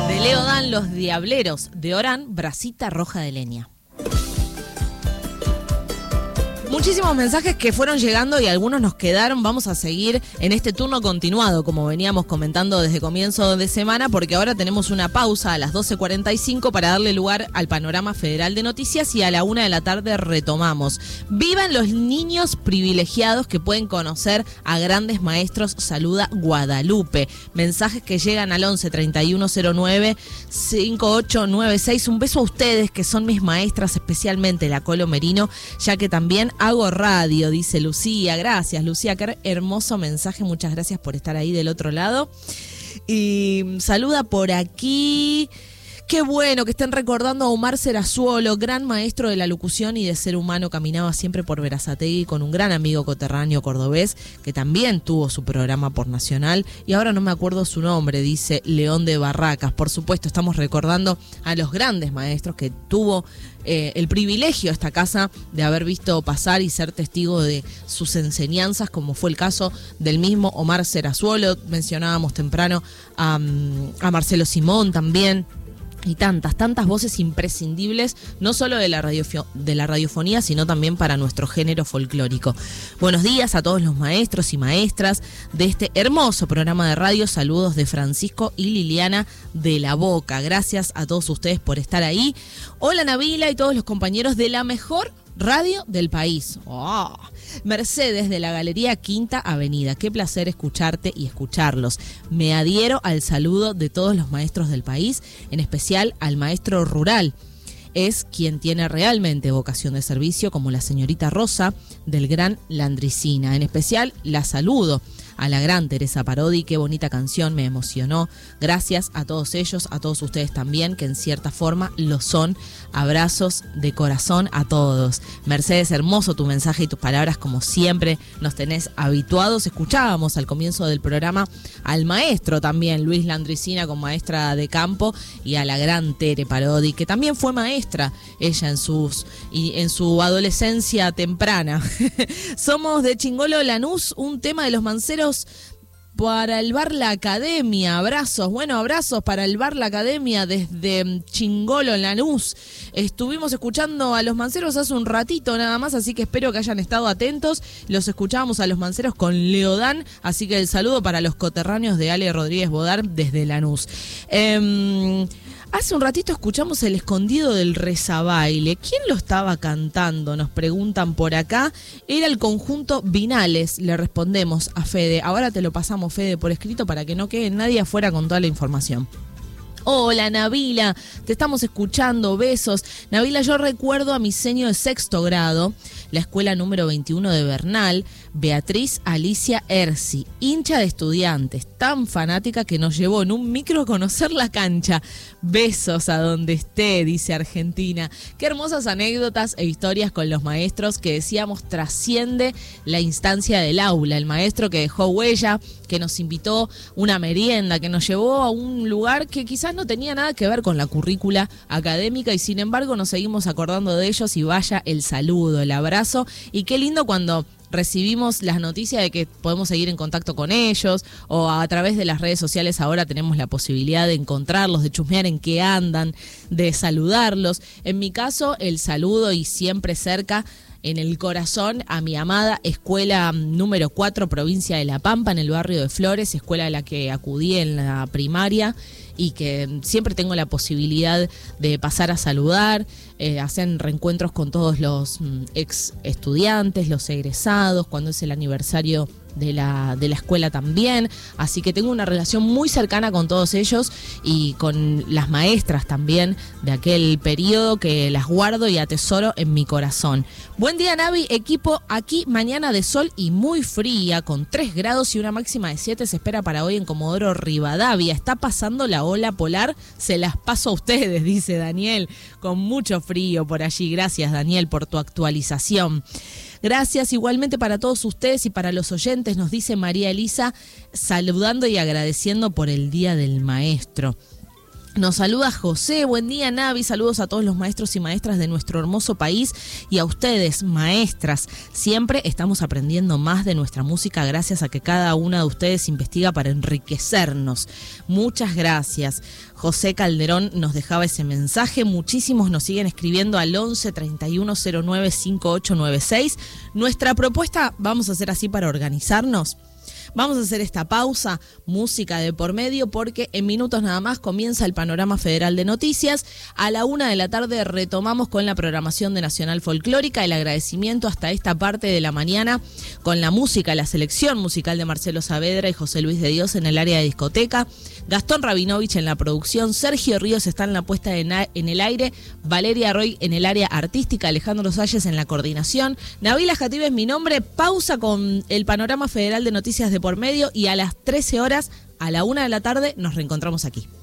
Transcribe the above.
De Leo Dan, Los Diableros. De Orán, Bracita Roja de Leña. Muchísimos mensajes que fueron llegando y algunos nos quedaron. Vamos a seguir en este turno continuado, como veníamos comentando desde comienzo de semana, porque ahora tenemos una pausa a las 12:45 para darle lugar al panorama federal de noticias y a la 1 de la tarde retomamos. ¡Vivan los niños privilegiados que pueden conocer a grandes maestros! Saluda Guadalupe. Mensajes que llegan al 11 3109 5896. Un beso a ustedes que son mis maestras, especialmente la Colo Merino, ya que también hago radio, dice Lucía. Gracias, Lucía, qué hermoso mensaje. Muchas gracias por estar ahí del otro lado. Y saluda por aquí. Qué bueno que estén recordando a Omar Serazuolo, gran maestro de la locución y de ser humano. Caminaba siempre por Berazategui con un gran amigo coterráneo cordobés que también tuvo su programa por Nacional y ahora no me acuerdo su nombre, dice León de Barracas. Por supuesto, estamos recordando a los grandes maestros que tuvo el privilegio esta casa de haber visto pasar y ser testigo de sus enseñanzas, como fue el caso del mismo Omar Serazuolo. Mencionábamos temprano a Marcelo Simón también. Y tantas voces imprescindibles, no solo de la radiofonía, sino también para nuestro género folclórico. Buenos días a todos los maestros y maestras de este hermoso programa de radio. Saludos de Francisco y Liliana de La Boca. Gracias a todos ustedes por estar ahí. Hola Nabila y todos los compañeros de la mejor radio del país. Oh. Mercedes de la Galería Quinta Avenida. Qué placer escucharte y escucharlos. Me adhiero al saludo de todos los maestros del país, en especial al maestro rural. Es quien tiene realmente vocación de servicio, como la señorita Rosa del Gran Landricina. En especial la saludo a la gran Teresa Parodi. Qué bonita canción, me emocionó. Gracias a todos ellos, a todos ustedes también, que en cierta forma lo son. Abrazos de corazón a todos. Mercedes, hermoso tu mensaje y tus palabras, como siempre nos tenés habituados. Escuchábamos al comienzo del programa al maestro también, Luis Landricina, con maestra de campo, y a la gran Tere Parodi, que también fue maestra ella en su adolescencia temprana. Somos de Chingolo Lanús, un tema de los Manceros para el bar La Academia. Abrazos, bueno, abrazos para el bar La Academia desde Chingolo Lanús. Estuvimos escuchando a los Manceros hace un ratito nada más, así que espero que hayan estado atentos. Los escuchábamos a los Manceros con Leodán, así que el saludo para los coterráneos de Ale Rodríguez Bodar desde Lanús. Hace un ratito escuchamos El Escondido del Rezabaile. ¿Quién lo estaba cantando? Nos preguntan por acá. Era el conjunto Vinales, le respondemos a Fede. Ahora te lo pasamos, Fede, por escrito para que no quede nadie afuera con toda la información. Hola Nabila, te estamos escuchando, besos. Nabila, yo recuerdo a mi seño de sexto grado, la escuela número 21 de Bernal, Beatriz Alicia Erci, hincha de Estudiantes, tan fanática que nos llevó en un micro a conocer la cancha. Besos a donde esté, dice Argentina. Qué hermosas anécdotas e historias con los maestros que decíamos trasciende la instancia del aula. El maestro que dejó huella, que nos invitó una merienda, que nos llevó a un lugar que quizás no tenía nada que ver con la currícula académica y sin embargo nos seguimos acordando de ellos y vaya el saludo, el abrazo. Y qué lindo cuando recibimos las noticias de que podemos seguir en contacto con ellos o a través de las redes sociales ahora tenemos la posibilidad de encontrarlos, de chusmear en qué andan, de saludarlos. En mi caso, el saludo y siempre cerca en el corazón a mi amada escuela número 4, provincia de La Pampa, en el barrio de Flores, escuela a la que acudí en la primaria y que siempre tengo la posibilidad de pasar a saludar, hacen reencuentros con todos los ex estudiantes, los egresados, cuando es el aniversario de la escuela también, así que tengo una relación muy cercana con todos ellos y con las maestras también de aquel periodo que las guardo y atesoro en mi corazón. Buen día Navi, equipo, aquí mañana de sol y muy fría, con 3 grados y una máxima de 7 se espera para hoy en Comodoro Rivadavia. Está pasando la ola polar, se las paso a ustedes, dice Daniel, con mucho frío por allí. Gracias Daniel por tu actualización. Gracias igualmente para todos ustedes y para los oyentes, nos dice María Elisa, saludando y agradeciendo por el Día del Maestro. Nos saluda José, buen día Navi, saludos a todos los maestros y maestras de nuestro hermoso país y a ustedes, maestras. Siempre estamos aprendiendo más de nuestra música gracias a que cada una de ustedes investiga para enriquecernos. Muchas gracias. José Calderón nos dejaba ese mensaje, muchísimos nos siguen escribiendo al 11 31 09 5896. Nuestra propuesta, vamos a hacer así para organizarnos. Vamos a hacer esta pausa, música de por medio, porque en minutos nada más comienza el Panorama Federal de Noticias. A la 1 de la tarde retomamos con la programación de Nacional Folclórica, el agradecimiento hasta esta parte de la mañana con la música, la selección musical de Marcelo Saavedra y José Luis de Dios en el área de discoteca, Gastón Rabinovich en la producción, Sergio Ríos está en la puesta en el aire, Valeria Roy en el área artística, Alejandro Salles en la coordinación, Nabila Jatib es mi nombre. Pausa con el Panorama Federal de Noticias de por medio y a las 13 horas, a la 1 de la tarde, nos reencontramos aquí.